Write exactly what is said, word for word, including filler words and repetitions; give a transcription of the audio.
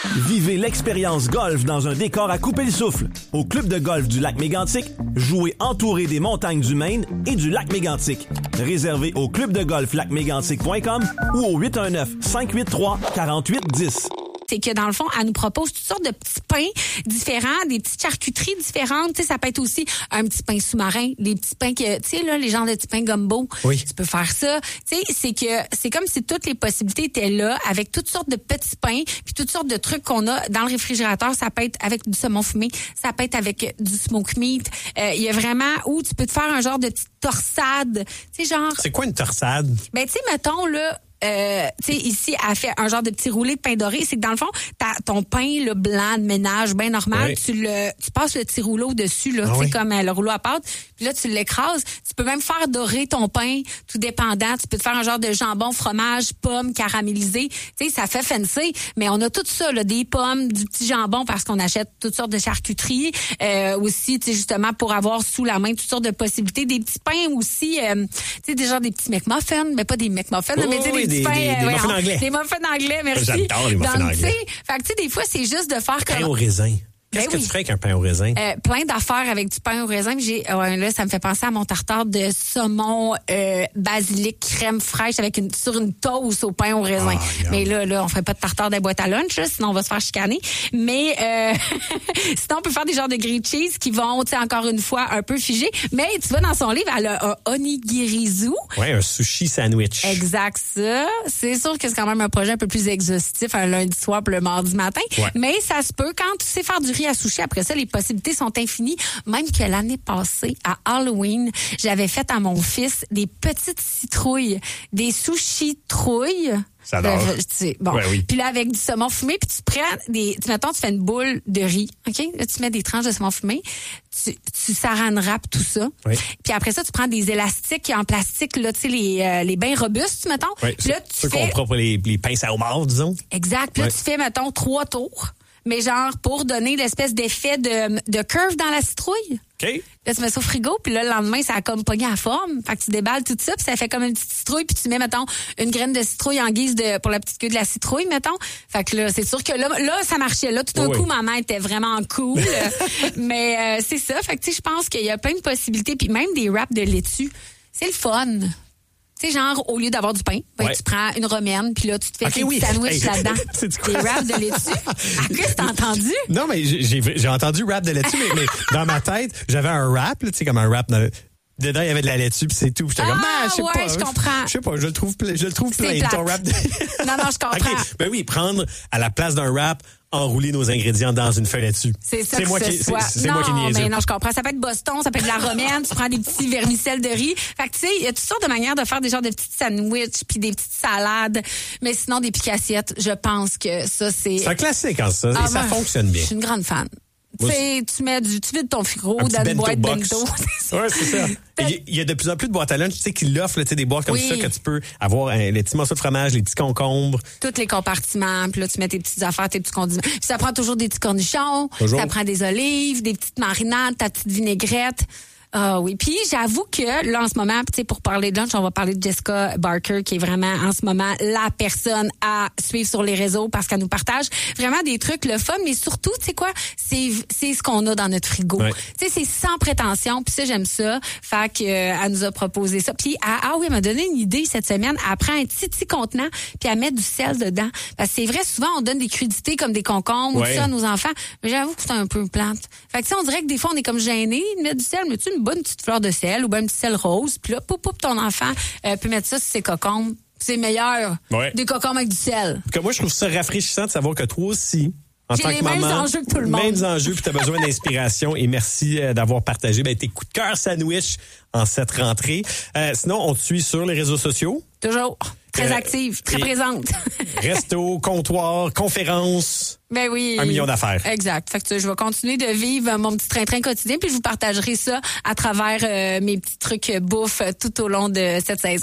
Vivez l'expérience golf dans un décor à couper le souffle. Au club de golf du lac Mégantic, jouez entouré des montagnes du Maine et du lac Mégantic. Réservé au club de golf lac mégantic point com ou au huit un neuf, cinq huit trois, quatre huit un zéro. C'est que dans le fond, elle nous propose toutes sortes de petits pains différents, des petites charcuteries différentes. Tu sais, ça peut être aussi un petit pain sous-marin, des petits pains que, tu sais, là, les genres de petits pains gumbo. Oui. Tu peux faire ça. Tu sais, c'est que c'est comme si toutes les possibilités étaient là, avec toutes sortes de petits pains, puis toutes sortes de trucs qu'on a dans le réfrigérateur. Ça peut être avec du saumon fumé, ça peut être avec du smoke meat. Euh, il y a vraiment où tu peux te faire un genre de petite torsade. Tu sais, genre. C'est quoi une torsade? Ben, tu sais, mettons, là. Euh, tu sais, ici, elle fait un genre de petit roulé de pain doré. C'est que dans le fond, t'as ton pain le blanc de ménage bien normal, oui. tu le, tu passes le petit rouleau dessus, là, ah, tu sais, oui. comme euh, le rouleau à pâte. Puis là, tu l'écrases. Tu peux même faire dorer ton pain, tout dépendant. Tu peux te faire un genre de jambon, fromage, pommes caramélisées. Tu sais, ça fait fancy. Mais on a tout ça, là, des pommes, du petit jambon, parce qu'on achète toutes sortes de charcuteries. Euh, aussi, tu sais, justement, pour avoir sous la main toutes sortes de possibilités. Des petits pains aussi, euh, tu sais, des genres des petits McMuffins, mais pas des McMuffins, oh, mais tu sais, oui, des Des, pains, des, des ouais, muffins on, anglais. Des muffins anglais, merci. J'adore les muffins Donc, anglais. Fait que, tu sais, des fois, c'est juste de faire Pain comme... au raisin. Qu'est-ce Ben que oui. tu ferais avec un pain au raisin? Euh, plein d'affaires avec du pain au raisin. J'ai, ouais, là, ça me fait penser à mon tartare de saumon, euh, basilic, crème fraîche avec une, sur une toast au pain au raisin. Ah, mais là, là, on ferait pas de tartare des boîtes à lunch, là, sinon on va se faire chicaner. Mais euh, sinon, on peut faire des genres de grilled cheese qui vont, tu sais, encore une fois, un peu figés. Mais tu vois, dans son livre, elle a un onigirizu. Ouais, un sushi sandwich. Exact, ça. C'est sûr que c'est quand même un projet un peu plus exhaustif un lundi soir pour le mardi matin. Ouais. Mais ça se peut. Quand tu sais faire du riz à sushi, après ça, les possibilités sont infinies. Même que l'année passée, à Halloween, j'avais fait à mon fils des petites citrouilles, des sushis trouilles. J'adore. Euh, tu sais, bon. Ouais, oui. Puis là, avec du saumon fumé, puis tu prends des... Tu, mettons, tu fais une boule de riz, OK? Là, tu mets des tranches de saumon fumé, tu, tu saran wrap tout ça. Oui. Puis après ça, tu prends des élastiques en plastique, là, tu sais, les, euh, les bains robustes, mettons. Oui, Puis là, tu ceux fais... qu'on prend pour les, les pinces à homard, disons. Exact. Puis là, Ouais. tu fais, mettons, trois tours. Mais genre, pour donner l'espèce d'effet de, de curve dans la citrouille. OK. Là, tu mets ça au frigo, puis là, le lendemain, ça a comme pogné à forme. Fait que tu déballes tout ça, puis ça fait comme une petite citrouille, puis tu mets, mettons, une graine de citrouille en guise de pour la petite queue de la citrouille, mettons. Fait que là, c'est sûr que là, là ça marchait. Là, tout d'un oui. coup, ma main était vraiment cool. Mais euh, c'est ça. Fait que, tu sais, je pense qu'il y a plein de possibilités, puis même des wraps de laitue. C'est le fun. Tu sais, genre, au lieu d'avoir du pain, ben, Ouais. tu prends une romaine, puis là, tu te fais Ok, tes oui. petits sandwichs Hey. là-dedans. C'est-tu quoi? Des wraps de laitue. À quoi t'as entendu? Non, mais j'ai, j'ai, j'ai entendu rap de laitue, mais, mais dans ma tête, j'avais un rap, là, tu sais, comme un rap. Dans le... Dedans, il y avait de la laitue, puis c'est tout. J'étais Ah, comme, ah, je sais ouais, pas. je comprends. Je sais pas, je le trouve, ple- je le trouve C'est plein, plate. ton rap. De... Non, non, je comprends. OK. Ben oui, prendre à la place d'un rap, enrouler nos ingrédients dans une feuille laitue. C'est ça c'est que moi ce qui, soit. c'est, c'est non, moi qui niaise. mais non, je comprends. Ça peut être Boston, ça peut être de la romaine, tu prends des petits vermicelles de riz. Fait que tu sais, il y a toutes sortes de manières de faire des genres de petits sandwichs puis des petites salades. Mais sinon, des picassiettes, je pense que ça, c'est... C'est un classique en ça, Ah, et ça moi, fonctionne bien. Je suis une grande fan. Tu Moi, sais, tu mets du, tu vides ton frigo Un petit dans une bento boîte box. bento. Ouais, c'est ça. Il y, y a de plus en plus de boîtes à lunch, tu sais, qui l'offrent, là, tu sais, des boîtes comme Oui. ça que tu peux avoir hein, les petits morceaux de fromage, les petits concombres. Tous les compartiments, puis là, tu mets tes petites affaires, tes petits condiments. Puis ça prend toujours des petits cornichons, Toujours. ça prend des olives, des petites marinades, ta petite vinaigrette. Ah oui, puis j'avoue que là en ce moment, tu sais, pour parler de lunch, on va parler de Jessica Barker qui est vraiment en ce moment la personne à suivre sur les réseaux parce qu'elle nous partage vraiment des trucs le fun, mais surtout, tu sais quoi, c'est c'est ce qu'on a dans notre frigo. Ouais. Tu sais, c'est sans prétention, puis ça j'aime ça. Fait que euh, elle nous a proposé ça. Puis ah, ah oui, elle m'a donné une idée cette semaine. Elle prend un petit petit contenant puis elle met du sel dedans. Parce que c'est vrai, souvent on donne des crudités comme des concombres ou Ouais. tout ça à nos enfants, mais j'avoue que c'est un peu plate. Fait que tu sais, on dirait que des fois on est comme gêné de mettre du sel, mais tu sais, une bonne petite fleur de sel ou bien un petit sel rose, puis là, poup, poup, ton enfant euh, peut mettre ça sur ses cocombres. C'est meilleur. Ouais. Des cocombres avec du sel. Que moi, je trouve ça rafraîchissant de savoir que toi aussi, en J'ai tant les que mêmes maman, enjeux que tout le monde. mêmes enjeux, puis tu as besoin d'inspiration. Et merci euh, d'avoir partagé ben, tes coups de cœur sandwich en cette rentrée. Euh, sinon, on te suit sur les réseaux sociaux. Toujours. Très Euh, active, très et- présente. Resto, comptoir, conférence. Ben oui. Un million d'affaires. Exact. Fait que tu sais, je vais continuer de vivre mon petit train-train quotidien, puis je vous partagerai ça à travers euh, mes petits trucs bouffe tout au long de cette saison.